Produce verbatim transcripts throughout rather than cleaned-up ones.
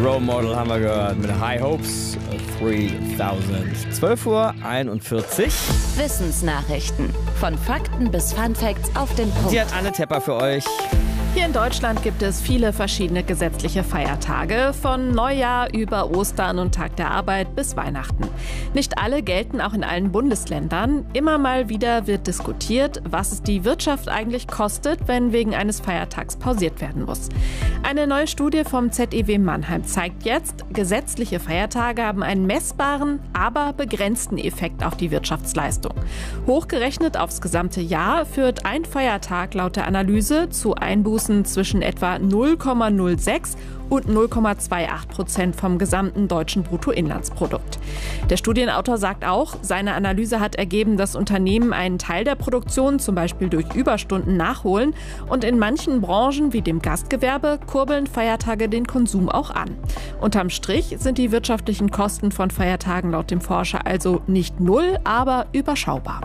Role Model haben wir gehört mit High Hopes dreitausend. zwölf Uhr einundvierzig. Wissensnachrichten. Von Fakten bis Fun Facts auf den Punkt. Die hat Anne Tepper für euch. Hier in Deutschland gibt es viele verschiedene gesetzliche Feiertage, von Neujahr über Ostern und Tag der Arbeit bis Weihnachten. Nicht alle gelten auch in allen Bundesländern. Immer mal wieder wird diskutiert, was es die Wirtschaft eigentlich kostet, wenn wegen eines Feiertags pausiert werden muss. Eine neue Studie vom Z E W Mannheim zeigt jetzt, gesetzliche Feiertage haben einen messbaren, aber begrenzten Effekt auf die Wirtschaftsleistung. Hochgerechnet aufs gesamte Jahr führt ein Feiertag laut der Analyse zu Einbußen zwischen etwa null Komma null sechs und null Komma achtundzwanzig Prozent vom gesamten deutschen Bruttoinlandsprodukt. Der Studienautor sagt auch, seine Analyse hat ergeben, dass Unternehmen einen Teil der Produktion zum Beispiel durch Überstunden nachholen und in manchen Branchen wie dem Gastgewerbe kurbeln Feiertage den Konsum auch an. Unterm Strich sind die wirtschaftlichen Kosten von Feiertagen laut dem Forscher also nicht null, aber überschaubar.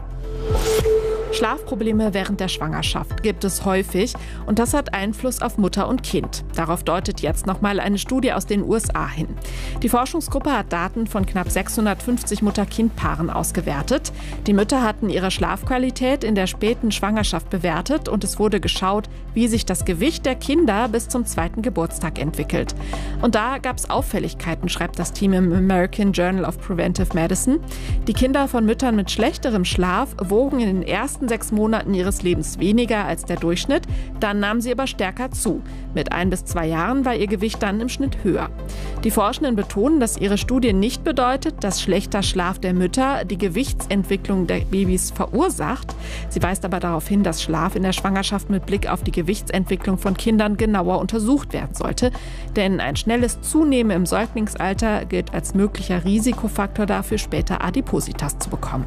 Schlafprobleme während der Schwangerschaft gibt es häufig und das hat Einfluss auf Mutter und Kind. Darauf deutet jetzt nochmal eine Studie aus den U S A hin. Die Forschungsgruppe hat Daten von knapp sechshundertfünfzig Mutter-Kind-Paaren ausgewertet. Die Mütter hatten ihre Schlafqualität in der späten Schwangerschaft bewertet und es wurde geschaut, wie sich das Gewicht der Kinder bis zum zweiten Geburtstag entwickelt. Und da gab es Auffälligkeiten, schreibt das Team im American Journal of Preventive Medicine. Die Kinder von Müttern mit schlechterem Schlaf wogen in den ersten sechs Monaten ihres Lebens weniger als der Durchschnitt, dann nahmen sie aber stärker zu. Mit ein bis zwei Jahren war ihr Gewicht dann im Schnitt höher. Die Forschenden betonen, dass ihre Studie nicht bedeutet, dass schlechter Schlaf der Mütter die Gewichtsentwicklung der Babys verursacht. Sie weist aber darauf hin, dass Schlaf in der Schwangerschaft mit Blick auf die Gewichtsentwicklung von Kindern genauer untersucht werden sollte. Denn ein schnelles Zunehmen im Säuglingsalter gilt als möglicher Risikofaktor dafür, später Adipositas zu bekommen.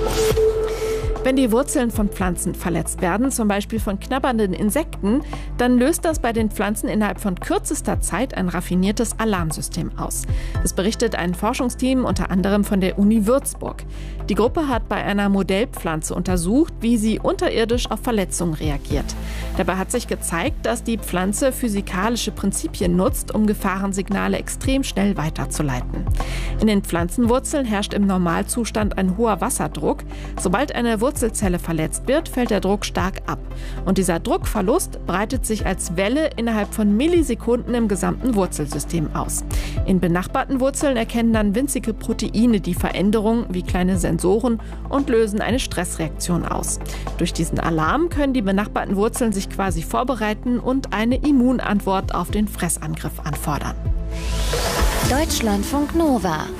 Wenn die Wurzeln von Pflanzen verletzt werden, zum Beispiel von knabbernden Insekten, dann löst das bei den Pflanzen innerhalb von kürzester Zeit ein raffiniertes Alarmsystem aus. Das berichtet ein Forschungsteam unter anderem von der Uni Würzburg. Die Gruppe hat bei einer Modellpflanze untersucht, wie sie unterirdisch auf Verletzungen reagiert. Dabei hat sich gezeigt, dass die Pflanze physikalische Prinzipien nutzt, um Gefahrensignale extrem schnell weiterzuleiten. In den Pflanzenwurzeln herrscht im Normalzustand ein hoher Wasserdruck. Sobald eine Wurzelzelle verletzt wird, fällt der Druck stark ab. Und dieser Druckverlust breitet sich als Welle innerhalb von Millisekunden im gesamten Wurzelsystem aus. In benachbarten Wurzeln erkennen dann winzige Proteine die Veränderung wie kleine Sensoren und lösen eine Stressreaktion aus. Durch diesen Alarm können die benachbarten Wurzeln sich quasi vorbereiten und eine Immunantwort auf den Fressangriff anfordern. Deutschlandfunk Nova